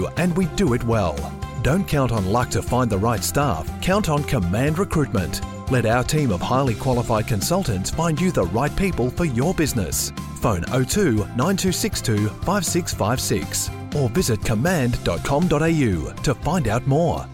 do, and we do it well. Don't count on luck to find the right staff. Count on Command Recruitment. Let our team of highly qualified consultants find you the right people for your business. Phone 02 9262 5656 or visit command.com.au to find out more.